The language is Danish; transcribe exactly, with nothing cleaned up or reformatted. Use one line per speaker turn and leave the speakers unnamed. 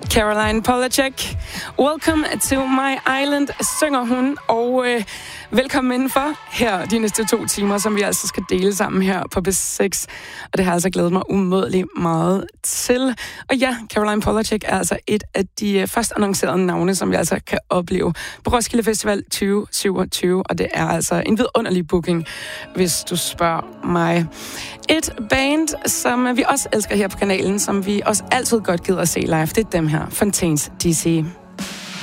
Caroline Polachek, welcome to my island, synger hun, og øh, velkommen indenfor her de næste to timer, som vi altså skal dele sammen her på B seks. Og det har altså glædet mig umådeligt meget til. Og ja, Caroline Polachek er altså et af de først annoncerede navne, som vi altså kan opleve på Roskilde Festival tyve syvogtyve, og det er altså en vidunderlig booking, hvis du spørger mig. Et band, som vi også elsker her på kanalen, som vi også altid godt gider at se live, det er dem her, Fontaines D C.